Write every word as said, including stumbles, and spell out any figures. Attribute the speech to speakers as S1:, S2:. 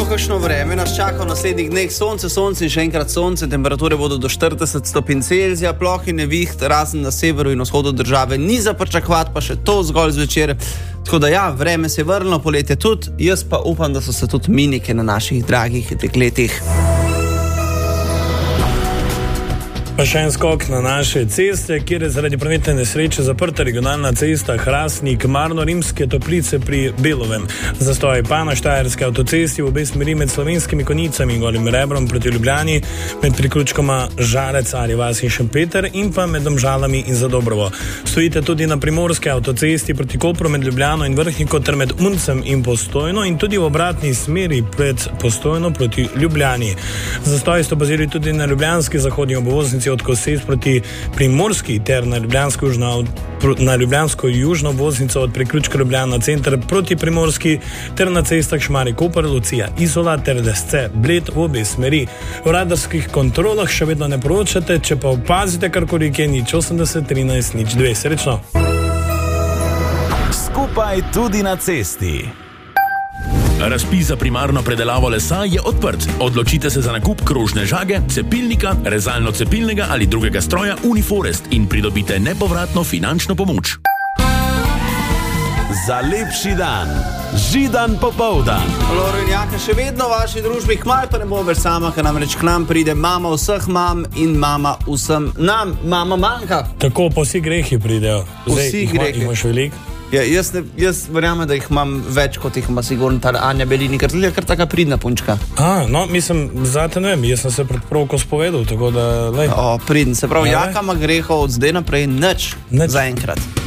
S1: vidimo, kakšno vreme nas čaka v naslednjih dneh. Sonce, sonce in še enkrat sonce. Temperature bodo do štirideset stopinj Celzija, plohi neviht, razen na severu in vzhodu države ni za pričakovati, pa še to zgolj zvečer. Tako da ja, vreme se je vrnilo, poletje tudi. Jaz pa upam, da so se tudi minike na naših dragih dekletih.
S2: Pa še en skok na naše ceste, kjer je zaradi prometne nesreče zaprta regionalna cesta Hrastnik-Marno-Rimske Toplice pri Belovem. Zastoj pa na Štajerski avtocesti v obe smeri med Slovenskimi Konjicami in Golim Rebrom proti Ljubljani, med priključkoma Žarec, Arji vas in Šempeter in pa med Domžalami in Zadobrovo. Stojite tudi na Primorski avtocesti proti Kopru med Ljubljano in Vrhniko ter med Uncem in Postojno in tudi v obratni smeri pred Postojno proti Ljubljani. Zastoj ste opazili tudi na ljubljanski zahodni obvoznici od Koses proti Primorski ter na ljubljansko južno, na ljubljansko južno obvoznico od priključka Ljubljana center proti Primorski ter na cestah Šmarje-Koper, Lucija, Izola ter Desce, Bled v obe smeri. V radarskih kontrolah še vedno ne poročate, če pa opazite karkoli, je nič osemdeset trinajst nič dve. Srečno!
S3: Skupaj tudi na cesti.
S4: Razpis za primarno predelavo lesa je odprt. Odločite se za nakup krožne žage, cepilnika, rezalno-cepilnega ali drugega stroja Uniforest in pridobite nepovratno finančno pomoč.
S3: Za lepši dan, Židan popoldan.
S1: Lorenjaka še vedno v vaši družbi, kmalu pa ne bo več sama, ker namreč k nam pride mama vseh mam in mama vsem nam. Mama manjka.
S2: Tako pa vsi grehi pridejo. Zdaj,
S1: vsi grehi.
S2: Imaš veliko?
S1: Ja, jaz, ne, jaz verjamem, da jih imam več, kot jih ima sigurno ta Anja Belini, ker je kar taka pridna punčka.
S2: A, no, mislim, zate ne vem, jaz sem se pred pravko spovedal, tako da, lej.
S1: O, pridn, se pravi, jaka ima grehov od zdaj naprej nič, nič. Zaenkrat.